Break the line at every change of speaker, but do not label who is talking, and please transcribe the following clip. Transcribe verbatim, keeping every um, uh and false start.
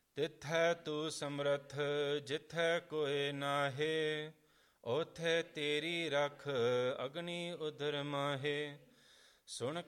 ਤਿਥੈ ਤੂ ਸਮਰਥ ਜਿਥੈ ਕੋਇ ਨਾਹੇ, ਓਥੈ ਤੇਰੀ ਰਖ ਅਗਨੀ ਉਦਰ ਮਾਹੇ। ਸੁਣ